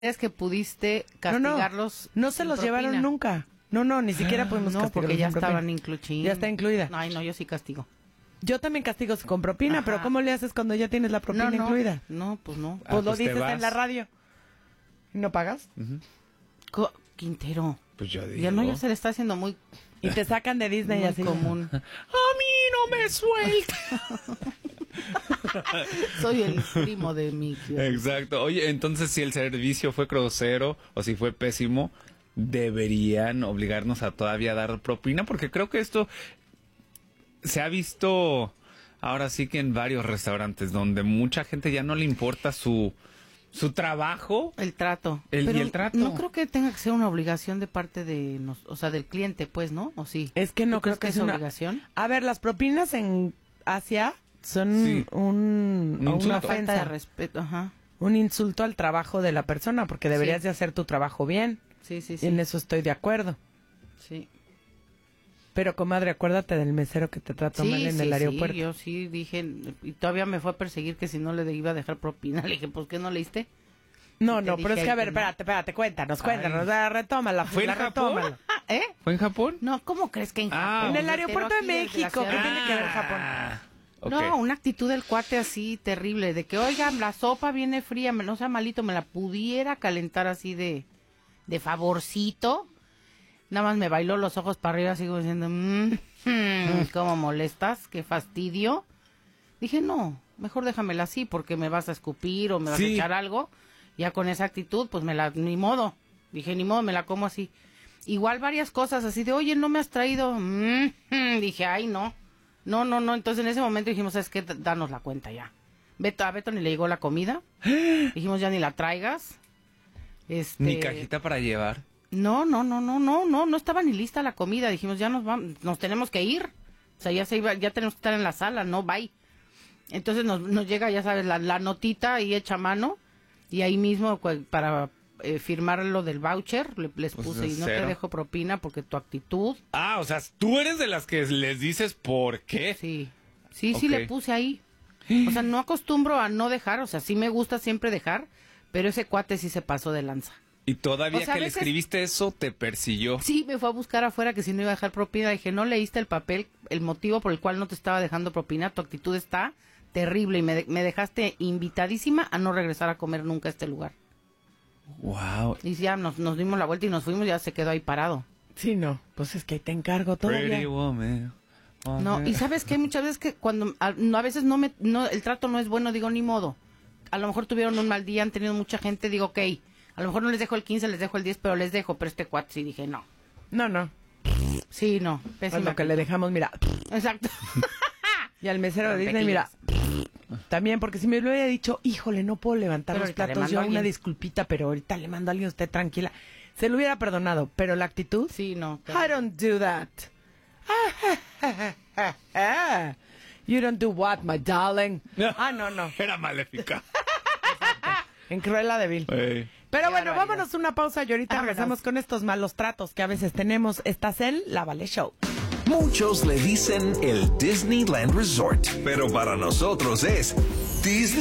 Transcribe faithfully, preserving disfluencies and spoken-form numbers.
Es que pudiste castigarlos. No, no, no se los propina. Llevaron nunca. No, no, ni siquiera podemos no, castigarlos. No, porque ya estaban incluidos. Ya está incluida. Ay, no, yo sí castigo. Yo también castigo con propina, Ajá. pero ¿cómo le haces cuando ya tienes la propina no, no, incluida? No, pues no. Pues ah, lo pues dices en la radio. ¿No pagas? Uh-huh. Quintero. Pues yo digo. Ya no, ya se le está haciendo muy... Y te sacan de Disney muy así. común. A mí no me suelta. Soy el primo de Mickey. Exacto. Oye, entonces si el servicio fue grosero o si fue pésimo, deberían obligarnos a todavía dar propina, porque creo que esto se ha visto ahora sí que en varios restaurantes donde mucha gente ya no le importa su su trabajo, el trato, el, pero y el trato. No creo que tenga que ser una obligación de parte de, nos, o sea, del cliente, pues, ¿no? ¿O sí? Es que no creo que, que es una obligación. A ver, las propinas en Asia son sí. un, un una ofensa de respeto, ajá. Un insulto al trabajo de la persona, porque deberías sí. de hacer tu trabajo bien. Sí, sí, sí. Y en eso estoy de acuerdo. Sí. Pero, comadre, acuérdate del mesero que te trató sí, mal en sí, el aeropuerto. Sí, yo sí dije, y todavía me fue a perseguir que si no le iba a dejar propina. Le dije, ¿por qué no leíste? No, no, pero es que, a ver, espérate, espérate, cuéntanos, cuéntanos, Ay. retómala. ¿Fue en Japón? ¿Eh? ¿Fue en Japón? No, ¿cómo crees que en Japón? Ah, en el aeropuerto de México, ¿qué tiene que ver Japón? Okay. No, una actitud del cuate así terrible, de que, oiga, la sopa viene fría, no sea malito, me la pudiera calentar así de, de favorcito. Nada más me bailó los ojos para arriba, sigo diciendo, mmm, mm, ¿cómo molestas? ¿Qué fastidio? Dije, no, mejor déjamela así, porque me vas a escupir o me vas sí. a echar algo. Ya con esa actitud, pues me la, ni modo. Dije, ni modo, me la como así. Igual varias cosas así de, oye, no me has traído. Mm, mm. Dije, ay, no. No, no, no. Entonces en ese momento dijimos, ¿sabes qué? Danos la cuenta ya. Beto, a Beto ni le llegó la comida. Dijimos, ya ni la traigas. Este... Ni cajita para llevar. No, no, no, no, no, no, no estaba ni lista la comida. Dijimos, ya nos vamos, nos tenemos que ir. O sea, ya se iba, ya tenemos que estar en la sala, no, bye. Entonces nos, nos llega, ya sabes, la, la notita ahí hecha a mano. Y ahí mismo, para eh, firmar lo del voucher, le, les puse, pues y no cero. Te dejo propina porque tu actitud... Ah, o sea, tú eres de las que les dices por qué. Sí, sí, okay. sí le puse ahí. O sea, no acostumbro a no dejar, o sea, sí me gusta siempre dejar, pero ese cuate sí se pasó de lanza. Y todavía o sea, que veces, le escribiste eso, te persiguió. Sí, me fue a buscar afuera que si no iba a dejar propina. Dije, no leíste el papel, el motivo por el cual no te estaba dejando propina, tu actitud está... terrible y me, me dejaste invitadísima a no regresar a comer nunca a este lugar. Wow. Y ya nos, nos dimos la vuelta y nos fuimos, ya se quedó ahí parado. Sí, no, pues es que te encargo todavía. Pretty woman. Oh, no, y sabes que muchas veces que cuando a, no, a veces no me no el trato no es bueno, digo ni modo. A lo mejor tuvieron un mal día, han tenido mucha gente, digo, ok, a lo mejor no les dejo el quince, les dejo el diez, pero les dejo, pero este cuate sí dije, no. No, no. Sí, no, pésima. Lo que le dejamos, mira. Exacto. Y al mesero de Disney, mira, también, porque si me lo hubiera dicho, híjole, no puedo levantar pero los platos, yo una disculpita, pero ahorita le mando a alguien, usted tranquila, se lo hubiera perdonado, pero la actitud, sí, no. I don't do that. You don't do what, my darling. Ah, no, no. Era maléfica. En Cruella de Vil. Hey. Pero Qué bueno, vámonos a una pausa y ahorita ah, regresamos ¿verdad? Con estos malos tratos que a veces tenemos. Estás en La Vale Show. Muchos le dicen el Disneyland Resort, pero para nosotros es Disney.